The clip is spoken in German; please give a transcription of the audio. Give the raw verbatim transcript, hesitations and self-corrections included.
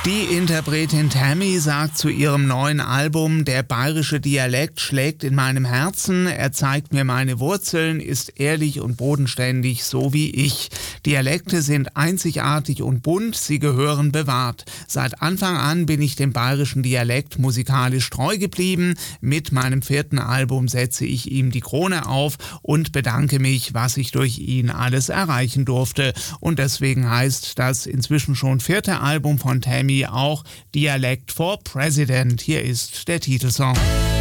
Die Interpretin Tammy sagt zu ihrem neuen Album: Der bayerische Dialekt schlägt in meinem Herzen, er zeigt mir meine Wurzeln, ist ehrlich und bodenständig, so wie ich. Dialekte sind einzigartig und bunt, sie gehören bewahrt. Seit Anfang an bin ich dem bayerischen Dialekt musikalisch treu geblieben. Mit meinem vierten Album setze ich ihm die Krone auf und bedanke mich, was ich durch ihn alles erreichen durfte. Und deswegen heißt das inzwischen schon vierte Album von Tammy auch Dialect for President. Hier ist der Titelsong.